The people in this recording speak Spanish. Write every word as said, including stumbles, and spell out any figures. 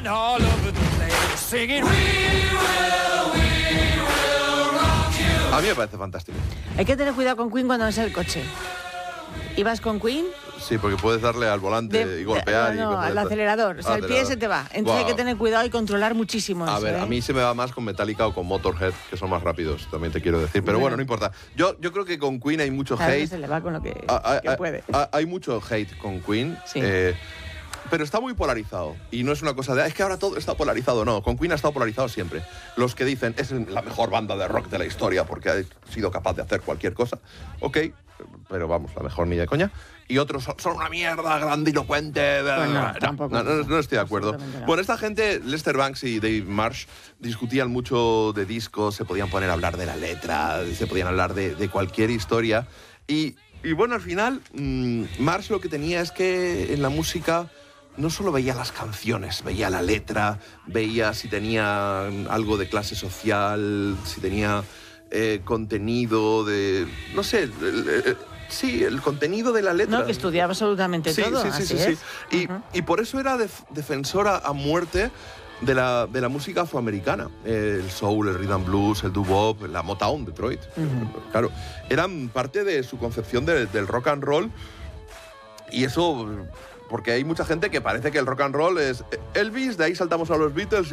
and all over the place singing We will, we will rock you. A mí me parece fantástico. Hay que tener cuidado con Queen cuando vas en el coche. ¿Ibas con Queen? Sí, porque puedes darle al volante De- y golpear. de- y no, cosas de al estas. acelerador. O sea, el pie Acelerador. se te va. Entonces Guau. hay que tener cuidado y controlar muchísimo A eso, ver, ¿eh? a mí se me va más con Metallica o con Motorhead, que son más rápidos, también te quiero decir. Pero bueno, Bueno. no importa. Yo, yo creo que con Queen hay mucho Claro, que hate. se le va con lo que, Ah, ah, que ah, puede. ah, hay mucho hate con Queen. Sí. eh, pero está muy polarizado. Y no es una cosa de, "Ah, es que ahora todo está polarizado". No, con Queen ha estado polarizado siempre. Los que dicen, es la mejor banda de rock de la historia porque ha sido capaz de hacer cualquier cosa. Ok, pero vamos, la mejor ni de coña. Y otros son, son una mierda grandilocuente. Pues no, no, tampoco. no, no, no estoy de acuerdo. Absolutamente no. Bueno, esta gente, Lester Bangs y Dave Marsh, discutían mucho de discos, se podían poner a hablar de la letra, se podían hablar de, de cualquier historia. Y, y bueno, al final, mmm, Marsh lo que tenía es que en la música no solo veía las canciones, veía la letra, veía si tenía algo de clase social, si tenía eh, contenido de... no sé, el- el- sí, el contenido de la letra. No, que estudiaba absolutamente Sí, todo. sí, sí, así sí, es. sí. Y, Ujú. y por eso era def- defensora a muerte de la, de la música afroamericana. El soul, el rhythm and blues, el doo-wop, la Motown, Detroit. Claro, eran parte de su concepción de- del rock and roll. Y eso, porque hay mucha gente que parece que el rock and roll es Elvis, de ahí saltamos a los Beatles